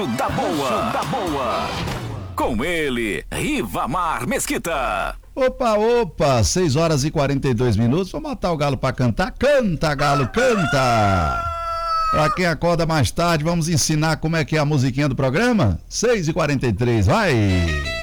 Da boa. Com ele, Rivamar Mesquita. Opa, 6 horas e 42 minutos. Vamos matar o galo pra cantar? Canta, galo, canta! Pra quem acorda mais tarde, vamos ensinar como é que é a musiquinha do programa? 6h43, vai!